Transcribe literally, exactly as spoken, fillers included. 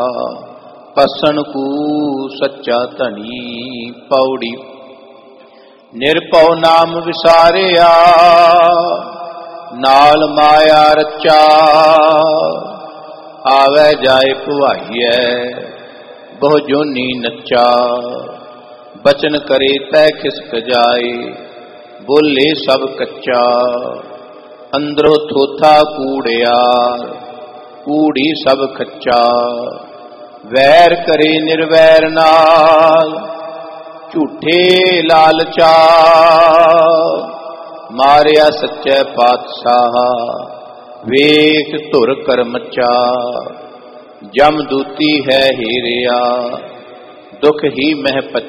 ਪਸਣ ਕੂ ਸੱਚਾ ਧਨੀ। ਪੌੜੀ। ਨਿਰਭਉ ਨਾਮ ਵਿਸਾਰਿਆ ਨਾਲ ਮਾਇਆ ਰਚਾ। ਆਵੈ ਜਾਏ ਭੁਆਈਐ ਬਹੁ ਜੋਨੀ ਨੱਚਾ। ਬਚਨ ਕਰੇ ਤੈ ਖਿਸਕ ਜਾਏ ਬੋਲੇ ਸਭ ਕੱਚਾ। ਅੰਦਰੋਂ ਥੋਥਾ ਕੂੜਿਆਰ ਕੂੜੀ ਸਭ ਖੱਚਾ। ਵੈਰ ਕਰੇ ਨਿਰਵੈਰ ਨਾਲ ਝੂਠੇ ਲਾਲਚਾ। ਮਾਰਿਆ ਸੱਚੇ ਪਾਤਸ਼ਾਹ ਵੇਖ ਧੁਰ ਕਰਮਚਾ। ਜਮ ਦੂਤੀ ਹੈ ਹੀਰਿਆ ਦੁਖ ਹੀ ਮਹਿ